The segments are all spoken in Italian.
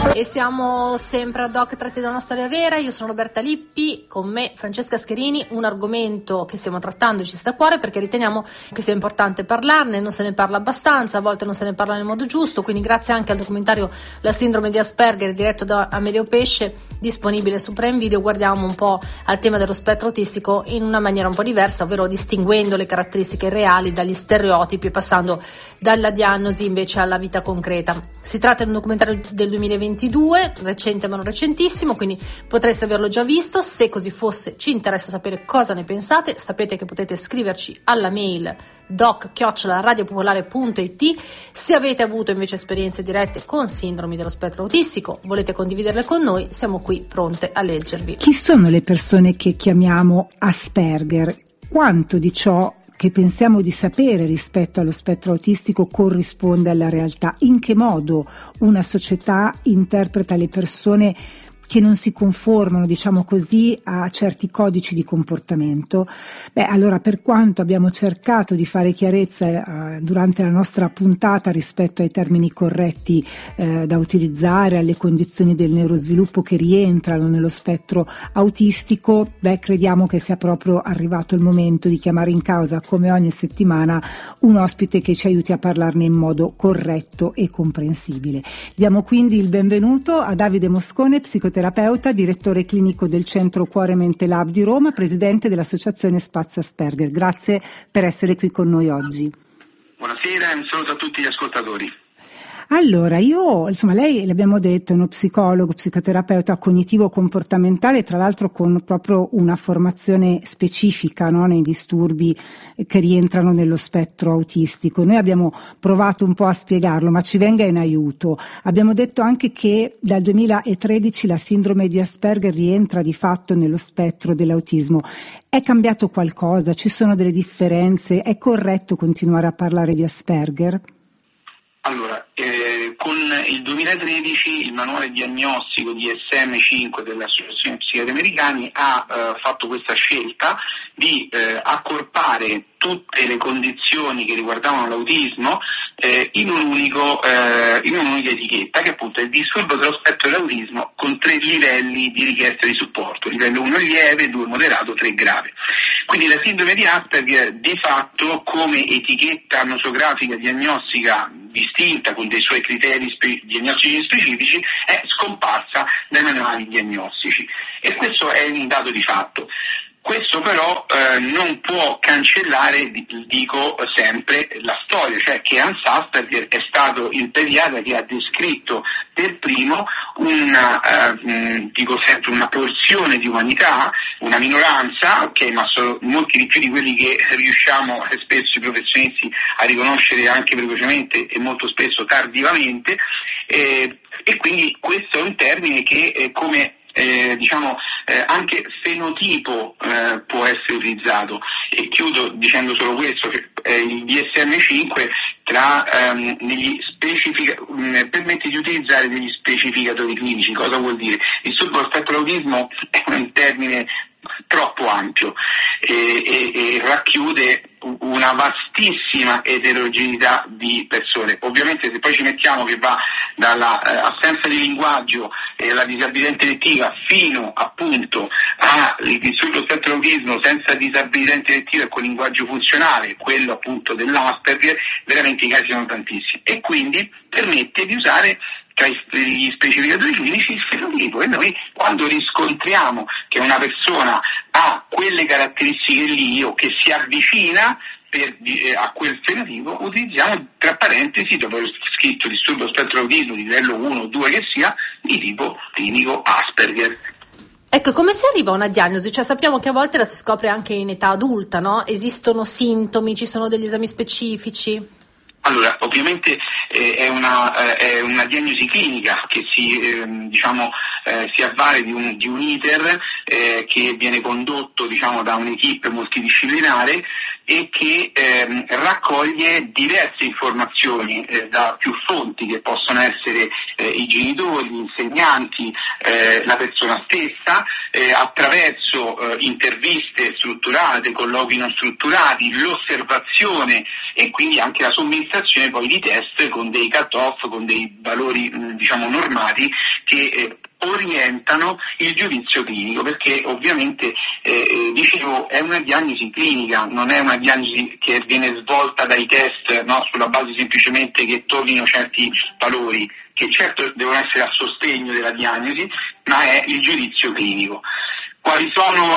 E siamo sempre ad hoc tratti da una storia vera. Io sono Roberta Lippi, con me Francesca Scherini. Un argomento che stiamo trattando ci sta a cuore perché riteniamo che sia importante parlarne, non se ne parla abbastanza, a volte non se ne parla nel modo giusto, quindi grazie anche al documentario La sindrome di Asperger diretto da Amedeo Pesce, disponibile su Prime Video, guardiamo un po' al tema dello spettro autistico in una maniera un po' diversa, ovvero distinguendo le caratteristiche reali dagli stereotipi e passando dalla diagnosi invece alla vita concreta. Si tratta di un documentario del 2022, recente ma non recentissimo, quindi potreste averlo già visto. Se così fosse, ci interessa sapere cosa ne pensate. Sapete che potete scriverci alla mail doc@radiopopolare.it. Se avete avuto invece esperienze dirette con sindromi dello spettro autistico, volete condividerle con noi, siamo qui pronte a leggervi. Chi sono le persone che chiamiamo Asperger? Quanto di ciò che pensiamo di sapere rispetto allo spettro autistico corrisponde alla realtà? In che modo una società interpreta le persone che non si conformano, diciamo così, a certi codici di comportamento? Allora, per quanto abbiamo cercato di fare chiarezza durante la nostra puntata rispetto ai termini corretti da utilizzare, alle condizioni del neurosviluppo che rientrano nello spettro autistico, crediamo che sia proprio arrivato il momento di chiamare in causa, come ogni settimana, un ospite che ci aiuti a parlarne in modo corretto e comprensibile. Diamo quindi il benvenuto a Davide Moscone, psicoterapeuta, direttore clinico del Centro Cuore Mente Lab di Roma, presidente dell'Associazione Spazio Asperger. Grazie per essere qui con noi oggi. Buonasera e un saluto a tutti gli ascoltatori. Allora, lei l'abbiamo detto, è uno psicologo, psicoterapeuta cognitivo-comportamentale, tra l'altro con proprio una formazione specifica, no, nei disturbi che rientrano nello spettro autistico. Noi abbiamo provato un po' a spiegarlo, ma ci venga in aiuto. Abbiamo detto anche che dal 2013 la sindrome di Asperger rientra di fatto nello spettro dell'autismo. È cambiato qualcosa? Ci sono delle differenze? È corretto continuare a parlare di Asperger? Allora, con il 2013 il manuale diagnostico di DSM-5 dell'Associazione Psichiatri Americani ha fatto questa scelta di accorpare tutte le condizioni che riguardavano l'autismo in un'unica etichetta, che appunto è il disturbo dello spettro dell'autismo con 3 livelli di richiesta di supporto: livello 1 lieve, 2 moderato, 3 grave. Quindi la sindrome di Asperger di fatto, come etichetta nosografica diagnostica distinta con dei suoi criteri diagnostici specifici, è scomparsa dai manuali diagnostici, e questo è un dato di fatto. Questo però non può cancellare, dico sempre, la storia, cioè che Hans Asperger è stato il pediatra che ha descritto per primo dico sempre, una porzione di umanità, una minoranza, ok, ma sono molti di più di quelli che riusciamo spesso i professionisti a riconoscere anche precocemente e molto spesso tardivamente, e quindi questo è un termine che come anche fenotipo può essere utilizzato. E chiudo dicendo solo questo, che il DSM-5 permette di utilizzare degli specificatori clinici. Cosa vuol dire? Disturbo dello spettro dell'autismo è un termine troppo ampio e racchiude una vastissima eterogeneità di persone. Ovviamente se poi ci mettiamo che va dalla assenza di linguaggio e alla disabilità intellettiva fino appunto al disturbo dello spettro dell'autismo senza disabilità intellettiva e con linguaggio funzionale, quello appunto dell'Asperger, veramente i casi sono tantissimi, e quindi permette di usare tra gli specificatori clinici il fenotipo, e noi quando riscontriamo che una persona ha quelle caratteristiche lì o che si avvicina a quel fenotipo, utilizziamo tra parentesi, dopo aver scritto disturbo spettro autismo di livello 1 o 2 che sia, di tipo clinico Asperger. Ecco, come si arriva a una diagnosi? Cioè sappiamo che a volte la si scopre anche in età adulta, no? Esistono sintomi, ci sono degli esami specifici? Allora, ovviamente è una diagnosi clinica che si avvale di un iter che viene condotto da un'equipe multidisciplinare, e che raccoglie diverse informazioni da più fonti, che possono essere i genitori, gli insegnanti, la persona stessa, attraverso interviste strutturate, colloqui non strutturati, l'osservazione e quindi anche la somministrazione poi di test con dei cut-off, con dei valori normati che orientano il giudizio clinico, perché ovviamente dicevo è una diagnosi clinica, non è una diagnosi che viene svolta dai test, no, sulla base semplicemente che tornino certi valori, che certo devono essere a sostegno della diagnosi, ma è il giudizio clinico. Quali sono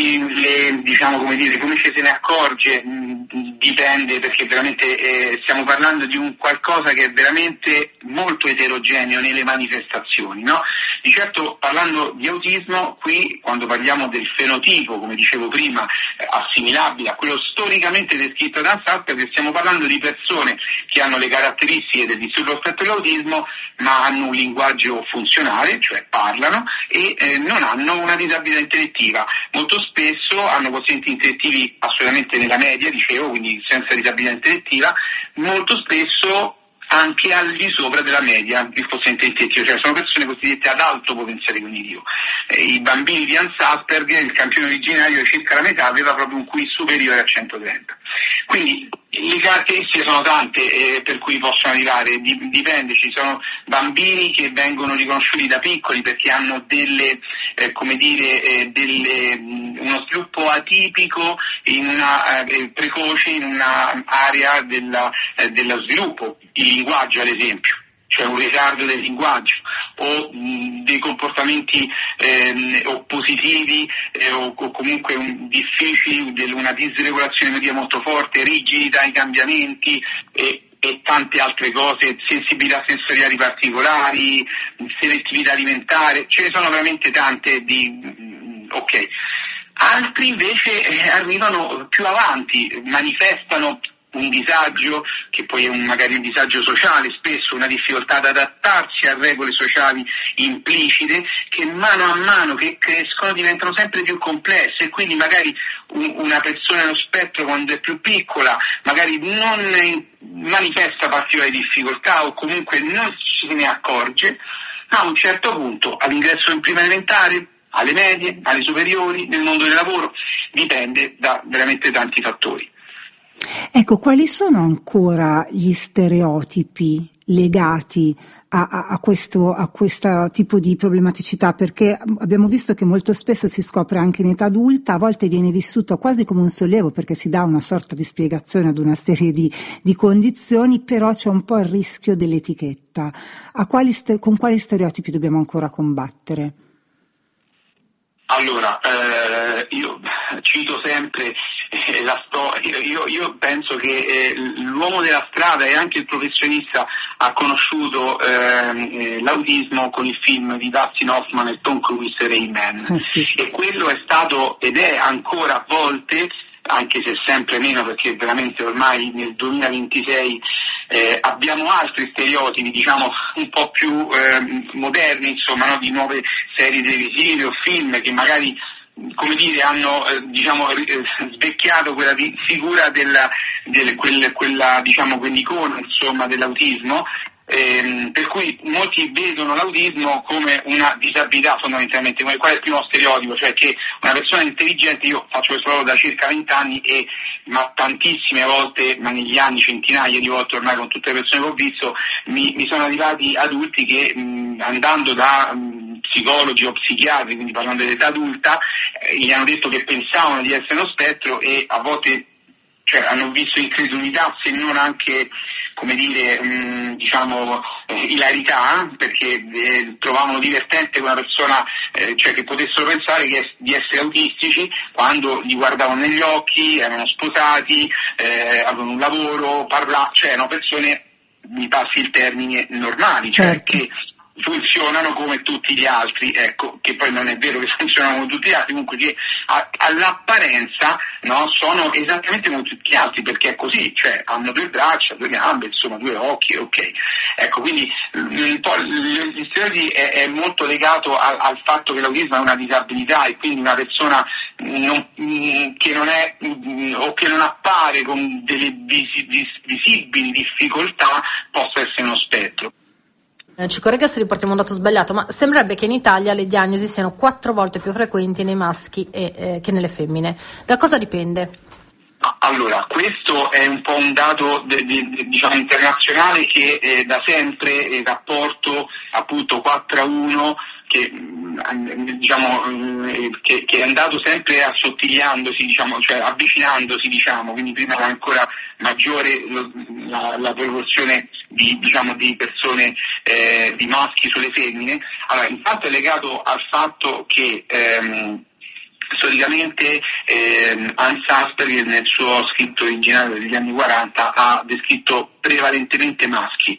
come ci se ne accorge? Dipende, perché veramente stiamo parlando di un qualcosa che è veramente molto eterogeneo nelle manifestazioni, no? Di certo, parlando di autismo, qui quando parliamo del fenotipo, come dicevo prima, assimilabile a quello storicamente descritto da Asperger, stiamo parlando di persone che hanno le caratteristiche del disturbo spettro dell'autismo, ma hanno un linguaggio funzionale, cioè parlano, e non hanno una disabilità intellettiva. Molto spesso hanno quozienti intellettivi assolutamente nella media, dicevo, quindi senza disabilità intellettiva, molto spesso anche al di sopra della media il quoziente intellettivo, cioè sono persone cosiddette ad alto potenziale cognitivo. I bambini di Hans Asperger, il campione originario, circa la metà, aveva proprio un QI superiore a 130. Quindi le caratteristiche sono tante per cui possono arrivare, dipende, ci sono bambini che vengono riconosciuti da piccoli perché hanno uno sviluppo atipico precoce in una area dello sviluppo, il linguaggio ad esempio, cioè un ritardo del linguaggio o dei comportamenti oppositivi o comunque difficili, una disregolazione emotiva molto forte, rigidità ai cambiamenti e tante altre cose, sensibilità sensoriali particolari, selettività alimentare, ce ne sono veramente tante ok. Altri invece arrivano più avanti, manifestano un disagio che poi è magari un disagio sociale, spesso una difficoltà ad adattarsi a regole sociali implicite che mano a mano che crescono diventano sempre più complesse, e quindi magari una persona nello spettro quando è più piccola magari non manifesta particolari difficoltà o comunque non se ne accorge, a un certo punto all'ingresso in prima elementare, alle medie, alle superiori, nel mondo del lavoro, dipende da veramente tanti fattori. Ecco, quali sono ancora gli stereotipi legati a questo tipo di problematicità? Perché abbiamo visto che molto spesso si scopre anche in età adulta, a volte viene vissuto quasi come un sollievo perché si dà una sorta di spiegazione ad una serie di condizioni, però c'è un po' il rischio dell'etichetta. Con quali stereotipi dobbiamo ancora combattere? Allora, io cito sempre la storia, io penso che l'uomo della strada e anche il professionista ha conosciuto l'autismo con il film di Dustin Hoffman e Tom Cruise, Rain Man, sì. E quello è stato ed è ancora a volte, anche se sempre meno perché veramente ormai nel 2026 abbiamo altri stereotipi, diciamo un po' più moderni, insomma, no? Di nuove serie televisive o film che magari, come dire, hanno svecchiato quella figura quell'icona, insomma, dell'autismo. Per cui molti vedono l'autismo come una disabilità fondamentalmente. Qual è il primo stereotipo? Cioè che una persona intelligente, io faccio questo lavoro da circa 20 anni ma tantissime volte, ma negli anni centinaia di volte ormai con tutte le persone che ho visto, mi sono arrivati adulti che andando da psicologi o psichiatri, quindi parlando dell'età adulta, gli hanno detto che pensavano di essere uno spettro e a volte hanno visto incredulità, se non anche, come dire, ilarità, perché trovavano divertente una persona che potessero pensare di essere autistici quando li guardavano negli occhi, erano sposati, avevano un lavoro, erano persone, mi passi il termine, normali, certo. Che funzionano come tutti gli altri, ecco, che poi non è vero che funzionano come tutti gli altri, comunque che all'apparenza, no, sono esattamente come tutti gli altri, perché è così, cioè hanno 2 braccia, 2 gambe, insomma 2 occhi, ok. Ecco, quindi un po' gli stereotipi è molto legato al fatto che l'autismo è una disabilità, e quindi una persona che non è o che non appare con delle visibili difficoltà possa essere uno spettro. Ci corregga se riportiamo un dato sbagliato, ma sembrerebbe che in Italia le diagnosi siano 4 volte più frequenti nei maschi che nelle femmine. Da cosa dipende? Allora, questo è un po' un dato diciamo internazionale che da sempre il rapporto appunto 4-1 che diciamo che è andato sempre assottigliandosi, diciamo, cioè avvicinandosi, diciamo, quindi prima era ancora maggiore la proporzione di persone di maschi sulle femmine. Allora, intanto è legato al fatto che storicamente Hans Asperger nel suo scritto originario degli anni 40 ha descritto prevalentemente maschi.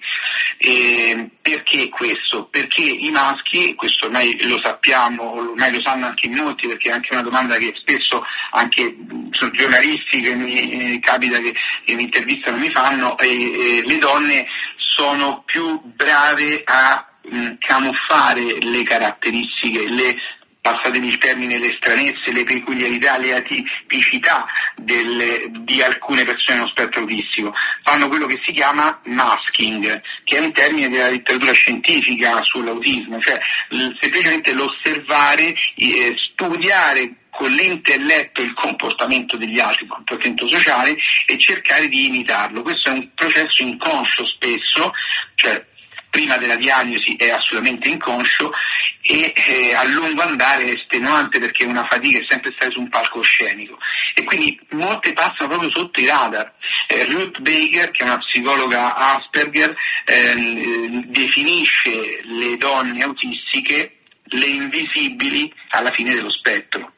Perché questo? Perché i maschi, questo ormai lo sappiamo, ormai lo sanno anche in molti, perché è anche una domanda che spesso anche sono giornalisti che mi capita che mi intervistano mi fanno, le donne sono più brave a camuffare le caratteristiche, passatemi il termine, le stranezze, le peculiarità, le atipicità di alcune persone nello spettro autistico. Fanno quello che si chiama masking, che è un termine della letteratura scientifica sull'autismo, cioè semplicemente l'osservare, studiare con l'intelletto il comportamento degli altri, il comportamento sociale, e cercare di imitarlo. Questo è un processo inconscio spesso, cioè prima della diagnosi è assolutamente inconscio, e a lungo andare è estenuante, perché è una fatica, è sempre stare su un palcoscenico, e quindi molte passano proprio sotto i radar. Ruth Baker, che è una psicologa Asperger, definisce le donne autistiche le invisibili alla fine dello spettro.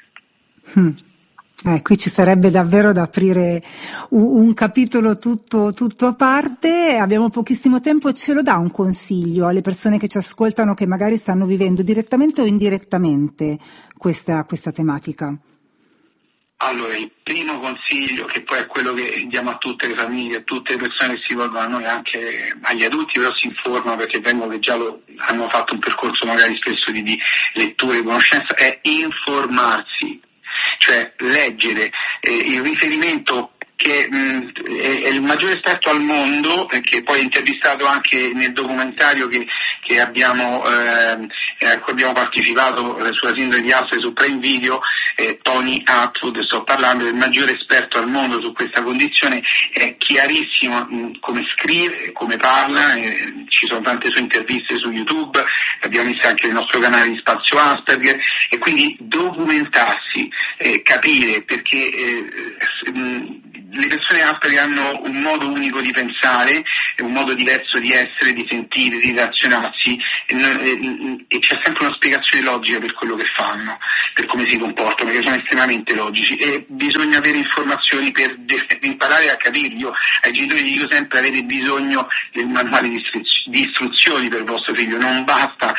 Qui ci sarebbe davvero da aprire un capitolo tutto a parte. Abbiamo pochissimo tempo. Ce lo dà un consiglio alle persone che ci ascoltano, che magari stanno vivendo direttamente o indirettamente questa tematica? Allora, il primo consiglio, che poi è quello che diamo a tutte le famiglie, a tutte le persone che si rivolgono a noi, anche agli adulti, però si informano perché vengono che già hanno fatto un percorso magari spesso di lettura e conoscenza, è informarsi. Cioè leggere il riferimento che è il maggiore esperto al mondo, che poi è intervistato anche nel documentario che abbiamo partecipato sulla sindrome di Asperger su Prime Video, Tony Attwood, sto parlando del maggiore esperto al mondo su questa condizione, è chiarissimo come scrive, come parla, ci sono tante sue interviste su YouTube, abbiamo visto anche nel nostro canale di Spazio Asperger, e quindi documentarsi, capire, perché le persone Asperger hanno un modo unico di pensare, un modo diverso di essere, di sentire, di relazionarsi, e c'è sempre una spiegazione logica per quello che fanno, per come si comportano, perché sono estremamente logici, e bisogna avere informazioni per imparare a capirli. Io ai genitori dico sempre: avete bisogno del manuale di istruzioni per il vostro figlio, non basta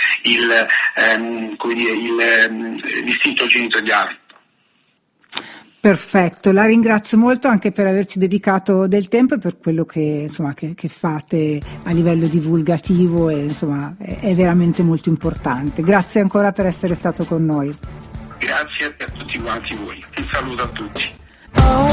l'istinto genitoriale. Perfetto, la ringrazio molto anche per averci dedicato del tempo e per quello che fate a livello divulgativo, e insomma è veramente molto importante. Grazie ancora per essere stato con noi. Grazie a tutti quanti voi. Un saluto a tutti.